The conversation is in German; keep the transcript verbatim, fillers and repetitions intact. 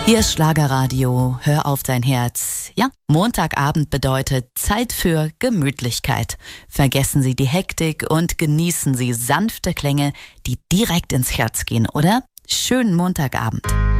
Ihr Schlagerradio, hör auf dein Herz. Ja, Montagabend bedeutet Zeit für Gemütlichkeit. Vergessen Sie die Hektik und genießen Sie sanfte Klänge, die direkt ins Herz gehen, oder? Schönen Montagabend.